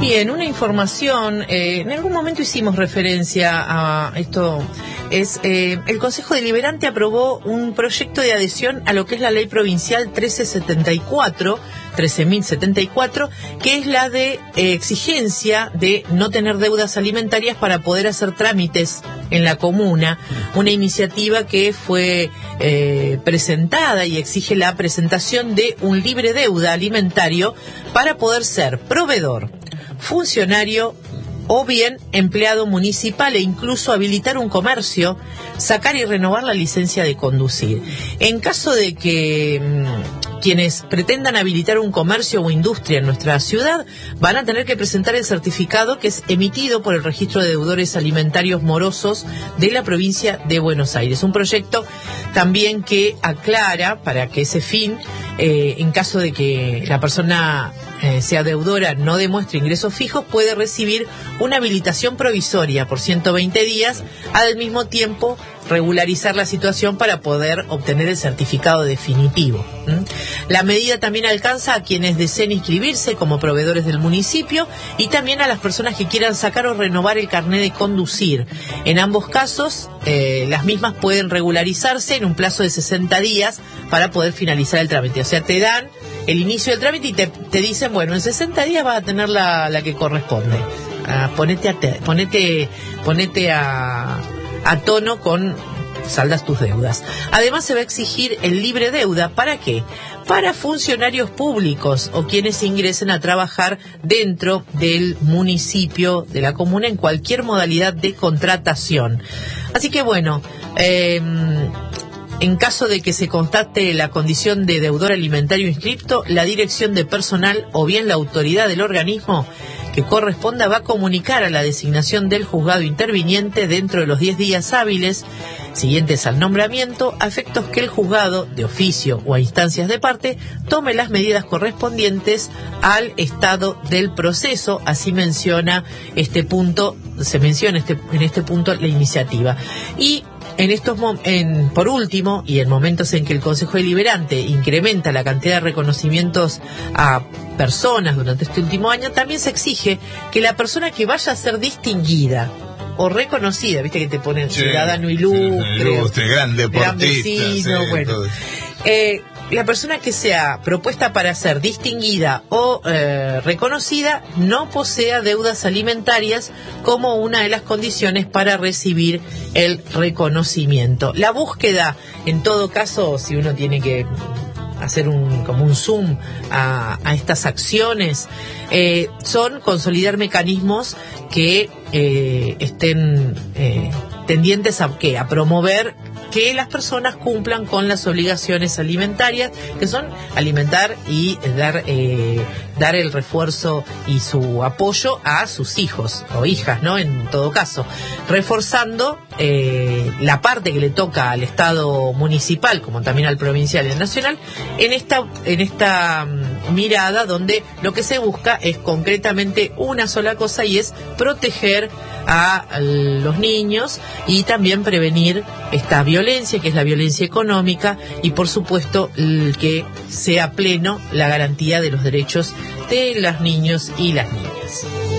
Bien, una información, en algún momento hicimos referencia a esto, el Consejo Deliberante aprobó un proyecto de adhesión a lo que es la Ley Provincial 13.074, que es la de exigencia de no tener deudas alimentarias para poder hacer trámites en la comuna, una iniciativa que fue presentada y exige la presentación de un libre deuda alimentario para poder ser proveedor, funcionario o bien empleado municipal e incluso habilitar un comercio, sacar y renovar la licencia de conducir. En caso de que quienes pretendan habilitar un comercio o industria en nuestra ciudad van a tener que presentar el certificado que es emitido por el Registro de Deudores Alimentarios Morosos de la provincia de Buenos Aires. Un proyecto también que aclara para que ese fin, en caso de que la persona sea deudora, no demuestre ingresos fijos, puede recibir una habilitación provisoria por 120 días, al mismo tiempo regularizar la situación para poder obtener el certificado definitivo. La medida también alcanza a quienes deseen inscribirse como proveedores del municipio y también a las personas que quieran sacar o renovar el carnet de conducir. En ambos casos, las mismas pueden regularizarse en un plazo de 60 días para poder finalizar el trámite. O sea, te dan el inicio del trámite y te dicen, bueno, en 60 días vas a tener la que corresponde. Ponete a tono con saldas tus deudas. Además se va a exigir el libre deuda. ¿Para qué? Para funcionarios públicos o quienes ingresen a trabajar dentro del municipio, de la comuna, en cualquier modalidad de contratación. Así que bueno, en caso de que se constate la condición de deudor alimentario inscripto, la dirección de personal o bien la autoridad del organismo que corresponda va a comunicar a la designación del juzgado interviniente dentro de los 10 días hábiles siguientes al nombramiento, a efectos que el juzgado, de oficio o a instancias de parte, tome las medidas correspondientes al estado del proceso. Así menciona este punto, se menciona en este punto la iniciativa. Y por último, y en momentos en que el Consejo Deliberante incrementa la cantidad de reconocimientos a personas durante este último año, también se exige que la persona que vaya a ser distinguida o reconocida, viste que te ponen ciudadano ilustre, gran vecino, sí, bueno, la persona que sea propuesta para ser distinguida o reconocida no posea deudas alimentarias como una de las condiciones para recibir el reconocimiento. La búsqueda, en todo caso, si uno tiene que hacer como un zoom a estas acciones, son consolidar mecanismos que estén tendientes a promover que las personas cumplan con las obligaciones alimentarias, que son alimentar y dar el refuerzo y su apoyo a sus hijos o hijas, ¿no? En todo caso, reforzando la parte que le toca al Estado municipal, como también al provincial y al nacional, en esta mirada donde lo que se busca es concretamente una sola cosa, y es proteger a los niños y también prevenir esta violencia, que es la violencia económica, y por supuesto que sea pleno la garantía de los derechos de los niños y las niñas.